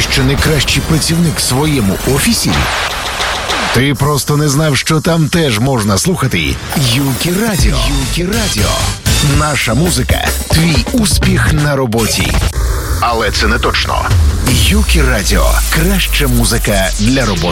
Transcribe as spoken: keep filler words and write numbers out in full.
що найкращий працівник в своєму офісі? Ти просто не знав, що там теж можна слухати Юкі Радіо. Юкі Радіо. Наша музика – твій успіх на роботі. Але це не точно. Юкі Радіо – краща музика для роботи.